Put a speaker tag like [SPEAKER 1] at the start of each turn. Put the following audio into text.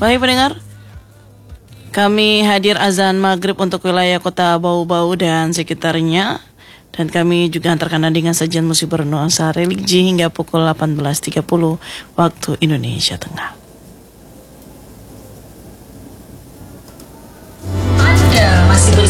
[SPEAKER 1] Baik pendengar, kami hadir azan maghrib untuk wilayah kota Bau-Bau dan sekitarnya. Dan kami juga antarkan Anda dengan sajian musik bernuansa religi hingga pukul 18.30 waktu Indonesia Tengah.
[SPEAKER 2] Anda masih bersama